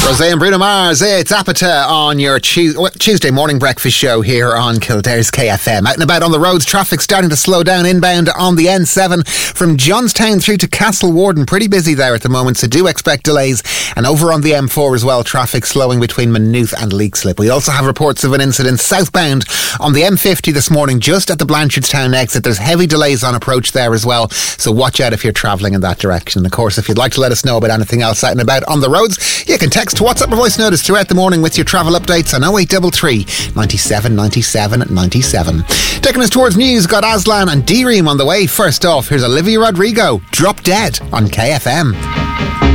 Rosé and Bruno Mars, it's Apata on your Tuesday morning breakfast show here on Kildare's KFM. Out and about on the roads, traffic starting to slow down inbound on the N7 from Johnstown through to Castle Warden. Pretty busy there at the moment, so do expect delays. And over on the M4 as well, traffic slowing between Maynooth and Leixlip. We also have reports of an incident southbound on the M50 this morning, just at the Blanchardstown exit. There's heavy delays on approach there as well, so watch out if you're travelling in that direction. And of course, if you'd like to let us know about anything else out and about on the roads, you can text WhatsApp or voice notice throughout the morning with your travel updates on 0833 97 97 97. Taking us towards news, got Aslan and D-Ream on the way. First off, here's Olivia Rodrigo, Drop Dead on KFM.